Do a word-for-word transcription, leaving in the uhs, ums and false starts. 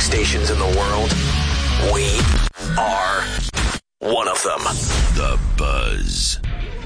stations in the world, we are one of them. The Buzz.